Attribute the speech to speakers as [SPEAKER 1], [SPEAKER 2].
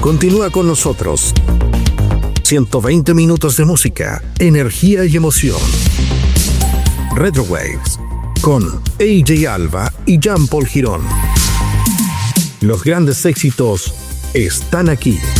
[SPEAKER 1] Continúa con nosotros. 120 minutos de música, energía y emoción. Retro Waves con AJ Alba y Jean Paul Girón. Los grandes éxitos están aquí.